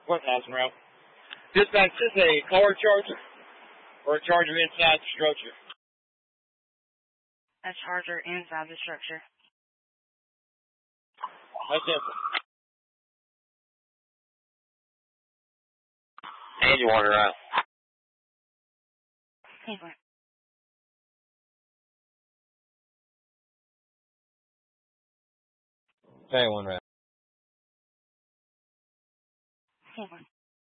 1,000 route. Dispatch, is this a car charger or a charger inside the structure? A charger inside the structure. That's simple. And you want her out. Cleveland. Say one route. Cleveland.